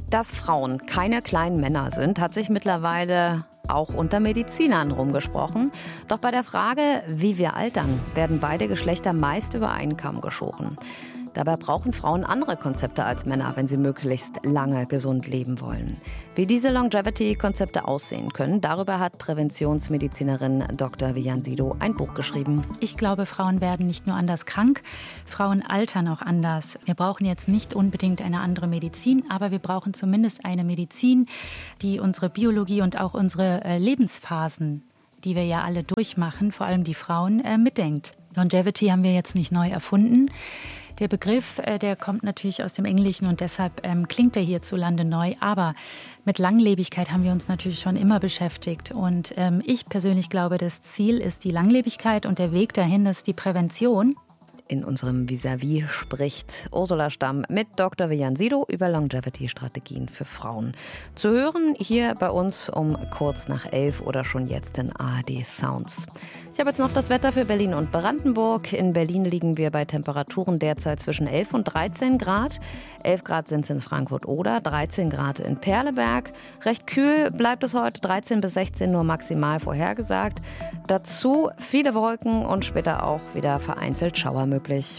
Dass Frauen keine kleinen Männer sind, hat sich mittlerweile auch unter Medizinern rumgesprochen. Doch bei der Frage, wie wir altern, werden beide Geschlechter meist über einen Kamm geschoren. Dabei brauchen Frauen andere Konzepte als Männer, wenn sie möglichst lange gesund leben wollen. Wie diese Longevity-Konzepte aussehen können, darüber hat Präventionsmedizinerin Dr. Vivian Sido ein Buch geschrieben. Ich glaube, Frauen werden nicht nur anders krank, Frauen altern auch anders. Wir brauchen jetzt nicht unbedingt eine andere Medizin, aber wir brauchen zumindest eine Medizin, die unsere Biologie und auch unsere Lebensphasen, die wir ja alle durchmachen, vor allem die Frauen, mitdenkt. Longevity haben wir jetzt nicht neu erfunden. Der Begriff, der kommt natürlich aus dem Englischen und deshalb klingt er hierzulande neu. Aber mit Langlebigkeit haben wir uns natürlich schon immer beschäftigt. Und ich persönlich glaube, das Ziel ist die Langlebigkeit und der Weg dahin ist die Prävention. In unserem Vis-à-vis spricht Ursula Stamm mit Dr. Vivian Sido über Longevity-Strategien für Frauen. Zu hören hier bei uns um kurz nach 11 oder schon jetzt in ARD Sounds. Ich habe jetzt noch das Wetter für Berlin und Brandenburg. In Berlin liegen wir bei Temperaturen derzeit zwischen 11 und 13 Grad. 11 Grad sind es in Frankfurt-Oder, 13 Grad in Perleberg. Recht kühl bleibt es heute, 13 bis 16 nur maximal vorhergesagt. Dazu viele Wolken und später auch wieder vereinzelt Schauer möglich.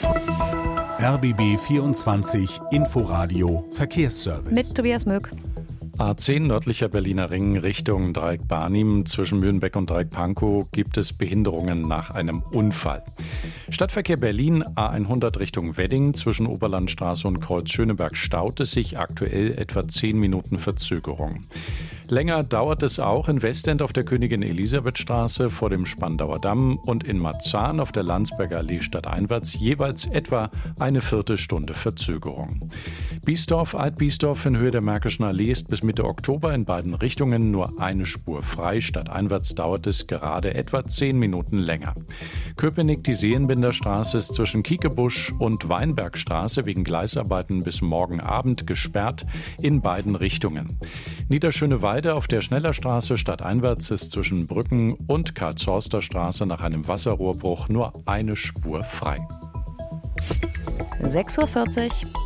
RBB 24 Inforadio Verkehrsservice. Mit Tobias Möck. A10 nördlicher Berliner Ring Richtung Dreieck Barnim. Zwischen Mühlenbeck und Dreieck Pankow gibt es Behinderungen nach einem Unfall. Stadtverkehr Berlin A100 Richtung Wedding. Zwischen Oberlandstraße und Kreuz Schöneberg staut es sich aktuell etwa 10 Minuten Verzögerung. Länger dauert es auch in Westend auf der Königin-Elisabeth-Straße vor dem Spandauer Damm und in Marzahn auf der Landsberger Allee stadteinwärts jeweils etwa eine Viertelstunde Verzögerung. Biesdorf, Alt-Biesdorf in Höhe der Märkischen Allee ist bis Mitte Oktober in beiden Richtungen nur eine Spur frei. Stadteinwärts dauert es gerade etwa 10 Minuten länger. Köpenick, die Seelenbinderstraße ist zwischen Kiekebusch und Weinbergstraße wegen Gleisarbeiten bis morgen Abend gesperrt in beiden Richtungen. Niederschöneweide auf der Schnellerstraße stadteinwärts ist zwischen Brücken und Karlshorster Straße nach einem Wasserrohrbruch nur eine Spur frei. 6:40 Uhr.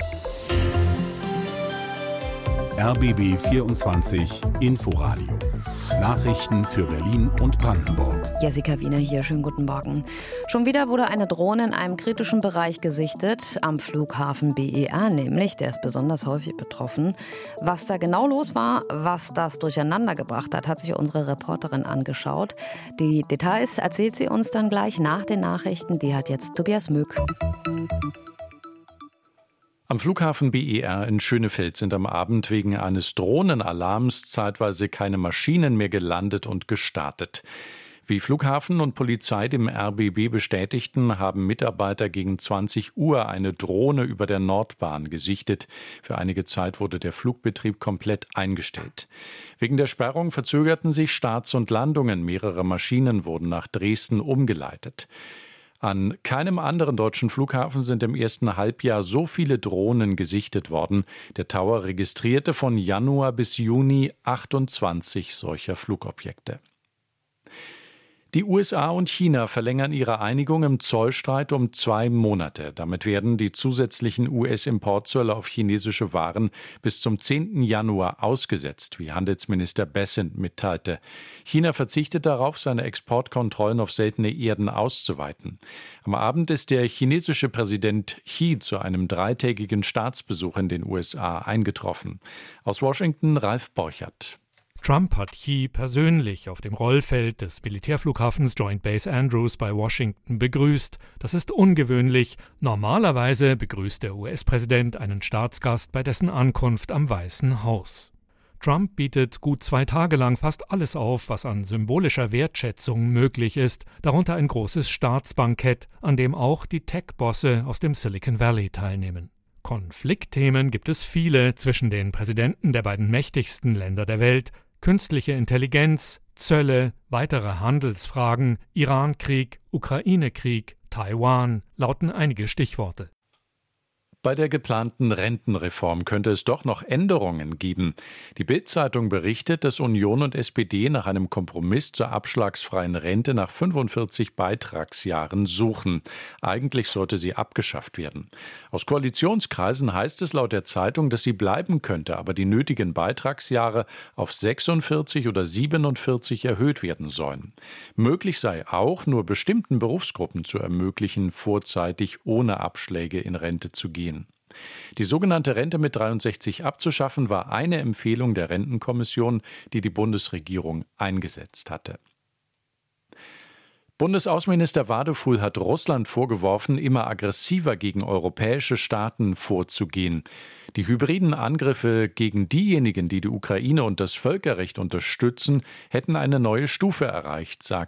RBB 24 Inforadio. Nachrichten für Berlin und Brandenburg. Jessica Wiener hier, schönen guten Morgen. Schon wieder wurde eine Drohne in einem kritischen Bereich gesichtet, am Flughafen BER nämlich, der ist besonders häufig betroffen. Was da genau los war, was das durcheinander gebracht hat, hat sich unsere Reporterin angeschaut. Die Details erzählt sie uns dann gleich nach den Nachrichten, die hat jetzt Tobias Möck. Am Flughafen BER in Schönefeld sind am Abend wegen eines Drohnenalarms zeitweise keine Maschinen mehr gelandet und gestartet. Wie Flughafen und Polizei dem RBB bestätigten, haben Mitarbeiter gegen 20 Uhr eine Drohne über der Nordbahn gesichtet. Für einige Zeit wurde der Flugbetrieb komplett eingestellt. Wegen der Sperrung verzögerten sich Starts und Landungen. Mehrere Maschinen wurden nach Dresden umgeleitet. An keinem anderen deutschen Flughafen sind im ersten Halbjahr so viele Drohnen gesichtet worden. Der Tower registrierte von Januar bis Juni 28 solcher Flugobjekte. Die USA und China verlängern ihre Einigung im Zollstreit um 2 Monate. Damit werden die zusätzlichen US-Importzölle auf chinesische Waren bis zum 10. Januar ausgesetzt, wie Handelsminister Bessent mitteilte. China verzichtet darauf, seine Exportkontrollen auf seltene Erden auszuweiten. Am Abend ist der chinesische Präsident Xi zu einem 3-tägigen Staatsbesuch in den USA eingetroffen. Aus Washington Ralf Borchert. Trump hat Xi persönlich auf dem Rollfeld des Militärflughafens Joint Base Andrews bei Washington begrüßt. Das ist ungewöhnlich. Normalerweise begrüßt der US-Präsident einen Staatsgast bei dessen Ankunft am Weißen Haus. Trump bietet gut 2 Tage lang fast alles auf, was an symbolischer Wertschätzung möglich ist, darunter ein großes Staatsbankett, an dem auch die Tech-Bosse aus dem Silicon Valley teilnehmen. Konfliktthemen gibt es viele zwischen den Präsidenten der beiden mächtigsten Länder der Welt. Künstliche Intelligenz, Zölle, weitere Handelsfragen, Irankrieg, Ukraine-Krieg, Taiwan lauten einige Stichworte. Bei der geplanten Rentenreform könnte es doch noch Änderungen geben. Die Bild-Zeitung berichtet, dass Union und SPD nach einem Kompromiss zur abschlagsfreien Rente nach 45 Beitragsjahren suchen. Eigentlich sollte sie abgeschafft werden. Aus Koalitionskreisen heißt es laut der Zeitung, dass sie bleiben könnte, aber die nötigen Beitragsjahre auf 46 oder 47 erhöht werden sollen. Möglich sei auch, nur bestimmten Berufsgruppen zu ermöglichen, vorzeitig ohne Abschläge in Rente zu gehen. Die sogenannte Rente mit 63 abzuschaffen, war eine Empfehlung der Rentenkommission, die die Bundesregierung eingesetzt hatte. Bundesaußenminister Wadefuhl hat Russland vorgeworfen, immer aggressiver gegen europäische Staaten vorzugehen. Die hybriden Angriffe gegen diejenigen, die die Ukraine und das Völkerrecht unterstützen, hätten eine neue Stufe erreicht, sagte